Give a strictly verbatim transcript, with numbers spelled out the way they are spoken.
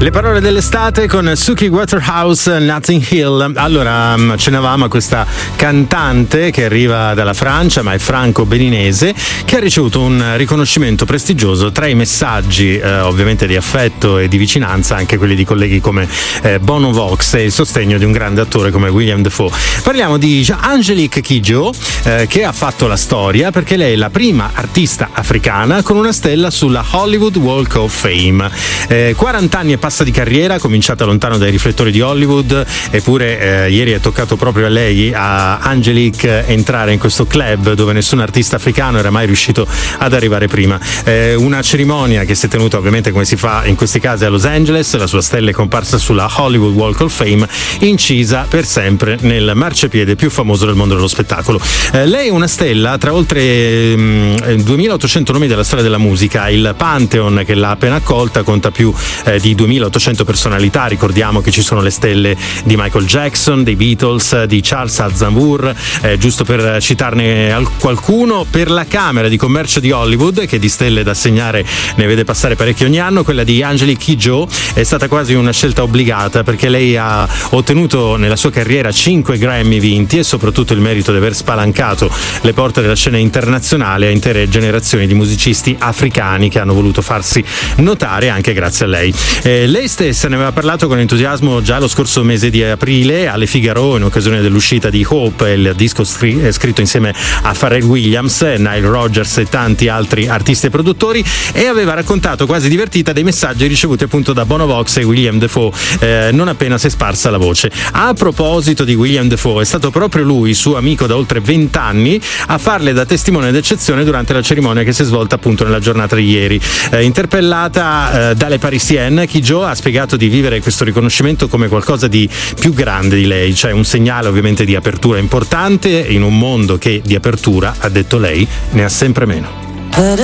Le parole dell'estate con Suki Waterhouse, Nothing Hill. Allora, accennavamo a questa cantante che arriva dalla Francia, ma è franco-beninese, che ha ricevuto un riconoscimento prestigioso. Tra i messaggi eh, ovviamente di affetto e di vicinanza, anche quelli di colleghi come eh, Bono Vox e il sostegno di un grande attore come William Dafoe. Parliamo di Angélique Kidjo, eh, che ha fatto la storia perché lei è la prima artista africana con una stella sulla Hollywood Walk of Fame. Eh, quaranta anni e passa di carriera, cominciata lontano dai riflettori di Hollywood, eppure eh, ieri è toccato proprio a lei, a Angélique, entrare in questo club dove nessun artista africano era mai riuscito ad arrivare prima. Eh, una cerimonia che si è tenuta ovviamente come si fa in questi casi a Los Angeles. La sua stella è comparsa sulla Hollywood Walk of Fame, incisa per sempre nel marciapiede più famoso del mondo dello spettacolo. Eh, lei è una stella tra oltre mh, duemilaottocento nomi della storia della musica. Il Pantheon che l'ha appena accolta conta più eh, di duemilaottocento personalità. Ricordiamo che ci sono le stelle di Michael Jackson, dei Beatles, di Charles Aznavour, eh, giusto per citarne qualcuno. Per la Camera di Commercio di Hollywood, che di stelle da assegnare ne vede passare parecchio ogni anno, quella di Angélique Kidjo è stata quasi una scelta obbligata, perché lei ha ottenuto nella sua carriera cinque Grammy vinti e soprattutto il merito di aver spalancato le porte della scena internazionale a intere generazioni di musicisti africani che hanno voluto farsi notare anche grazie a lei. Eh, lei stessa ne aveva parlato con entusiasmo già lo scorso mese di aprile alle Figaro, in occasione dell'uscita di Hope, il disco scr- scritto insieme a Pharrell Williams, Nile Rodgers e tanti altri artisti e produttori, e aveva raccontato quasi divertita dei messaggi ricevuti appunto da Bono Vox e William Dafoe eh, non appena si è sparsa la voce. A proposito di William Dafoe, è stato proprio lui, suo amico da oltre vent'anni, a farle da testimone d'eccezione durante la cerimonia che si è svolta appunto nella giornata di ieri. Eh, interpellata eh, dalle Parisienne, Kidjo ha spiegato di vivere questo riconoscimento come qualcosa di più grande di lei, cioè un segnale ovviamente di apertura importante in un mondo che di apertura, ha detto lei, ne ha sempre meno.